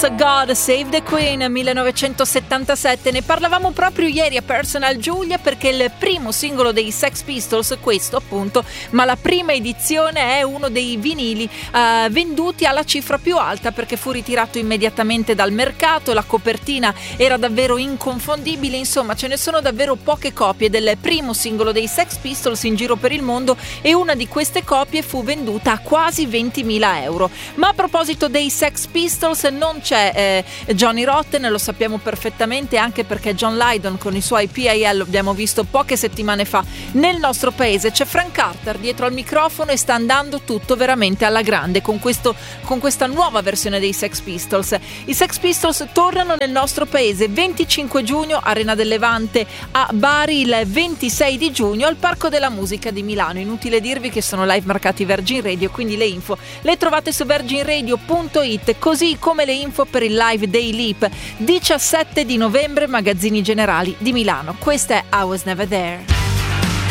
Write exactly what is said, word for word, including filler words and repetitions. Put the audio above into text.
Pistols, God Save the Queen, millenovecentosettantasette. Ne parlavamo proprio ieri a Personal Giulia, perché il primo singolo dei Sex Pistols, questo appunto, ma la prima edizione, è uno dei vinili uh, venduti alla cifra più alta, perché fu ritirato immediatamente dal mercato. La copertina era davvero inconfondibile, insomma ce ne sono davvero poche copie del primo singolo dei Sex Pistols in giro per il mondo, e una di queste copie fu venduta a quasi ventimila euro. Ma a proposito dei Sex Pistols, non c'è eh, Johnny Rotten, lo sappiamo perfettamente, anche perché John Lydon con i suoi P I L, lo abbiamo visto poche settimane fa nel nostro paese. C'è Frank Carter dietro al microfono e sta andando tutto veramente alla grande con, questo, con questa nuova versione dei Sex Pistols. I Sex Pistols tornano nel nostro paese venticinque giugno, Arena del Levante a Bari, il ventisei di giugno al Parco della Musica di Milano. Inutile dirvi che sono live marcati Virgin Radio, quindi le info le trovate su virgin radio punto it, così come le info per il live Day Leap diciassette di novembre, Magazzini Generali di Milano. Questa è I Was Never There.